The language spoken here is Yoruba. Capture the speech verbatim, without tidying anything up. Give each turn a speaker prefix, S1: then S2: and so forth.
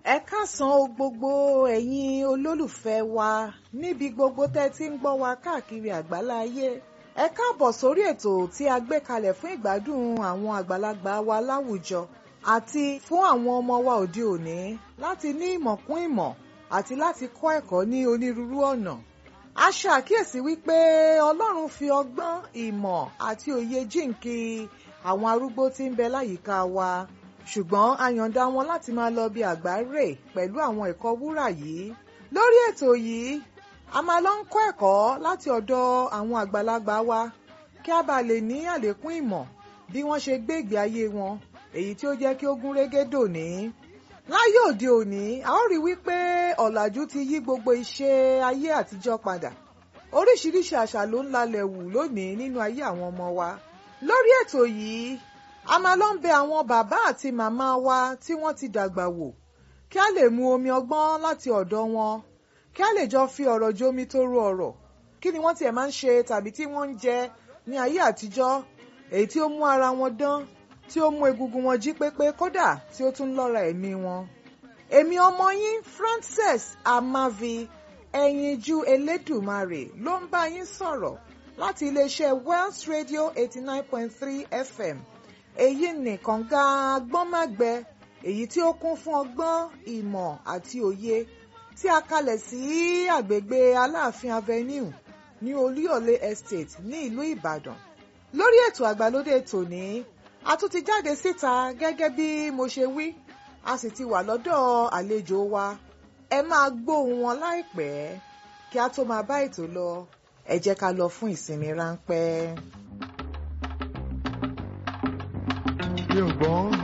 S1: Ẹ káàsán o gbogbo ẹ̀yin olólùfẹ́ wa níbi gbogbo tẹ́ ti ń gbọ́ wa káàkiri àgbáláyé. Ẹ káàbọ̀ sórí ètò tí a gbé kalẹ̀ fún ìgbádùn àwọn àgbàlagbà wa láwùjọ àti fún àwọn ọmọ wa òde òní láti ní ìmọ̀ kún ìmọ̀ àti láti kọ́ ẹ̀kọ́ ní onírúurú ọ̀nà. A ṣàkíyèsí wípé Ọlọ́run fi ọgbọ́n, ìmọ̀ àti òye jíǹkí àwọn arúgbó tí ń bẹ láyìíká wa. Ṣùgbọ́n a yọ̀ǹda wọn láti máa lọ bí àgbáre pẹ̀lú àwọn ẹ̀kọ́ wúrà yìí. Lórí ètò yìí, a máa lọ ń kọ́ ẹ̀kọ́ láti ọ̀dọ̀ àwọn àgbàlagbà wa kí a bá lè ní àlékún ìmọ̀ bí wọ́n ṣe gbé ìgbé ayé wọn, èyí tí ó jẹ́ kí ó gún régé dòní. Láyé òde òní, a ó rí wípé ọ̀làjú ti yí gbogbo iṣẹ́ ayé àtijọ́ padà. Oríṣiríṣi àṣà ló ń lalẹ̀ wù lónìí nínú ayé àwọn ọmọ wa. Lórí ètò yìí, a máa lọ ń bẹ àwọn bàbá àti màmá wa tí wọ́n ti dàgbà wò kí a lè mu omi ọgbọ́n láti ọ̀dọ̀ wọn, kí a lè jọ fi ọ̀rọ̀ jomi toro ọ̀rọ̀. Kí ni wọ́n tiẹ̀ máa ń ṣe tàbí tí wọ́n ń jẹ ní ayé àtijọ́, èyí tí ó mú ara wọn dán, tí ó mú egungun wọn jí pépé, kódà tí ó tún lọ́ra ẹ̀mí wọn. Èmi ọmọ yín Frances Amavi Ẹyinjú Elédùmarè ló ń bá yín sọ̀rọ̀ láti iléeṣẹ́ Wells Radio eighty nine point three F M. Èyí nìkan gan agbọ́nmágbẹ, èyí tí ó kún fún ọgbọ́n, ìmọ̀ àti òye, tí a kalẹ̀ sí àgbègbè Aláàfin Avenue ní Olúyọ̀lé Estate ní ìlú Ìbàdàn. Lórí ètò àgbàlódé tòní, a tún ti jáde síta gẹ́gẹ́ bí mo ṣe wí, a sì ti wà lọ́dọ̀ àlejò wa. Ẹ máa gbóhùn wọn láìpẹ́. Kí a tó máa bá ètò lọ, ẹ jẹ́ ká lọ fún ìsinmi ráńpẹ́.
S2: Mi ò gbọ́.